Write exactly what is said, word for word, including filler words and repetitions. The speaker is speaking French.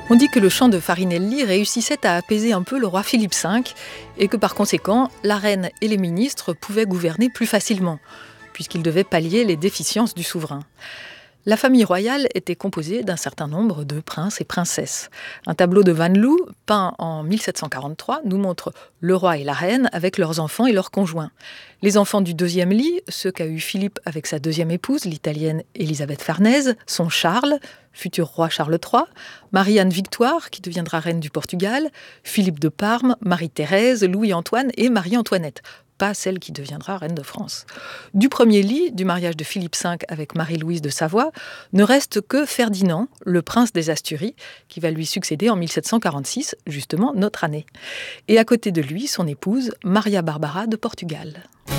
On dit que le chant de Farinelli réussissait à apaiser un peu le roi Philippe cinq et que par conséquent, la reine et les ministres pouvaient gouverner plus facilement, puisqu'ils devaient pallier les déficiences du souverain. La famille royale était composée d'un certain nombre de princes et princesses. Un tableau de Van Loo, peint en mille sept cent quarante-trois, nous montre le roi et la reine avec leurs enfants et leurs conjoints. Les enfants du deuxième lit, ceux qu'a eu Philippe avec sa deuxième épouse, l'italienne Élisabeth Farnèse, sont Charles, futur roi Charles trois, Marie-Anne Victoire, qui deviendra reine du Portugal, Philippe de Parme, Marie-Thérèse, Louis-Antoine et Marie-Antoinette. Pas celle qui deviendra reine de France. Du premier lit, du mariage de Philippe cinq avec Marie-Louise de Savoie, ne reste que Ferdinand, le prince des Asturies, qui va lui succéder en mille sept cent quarante-six, justement notre année. Et à côté de lui, son épouse, Maria Barbara de Portugal.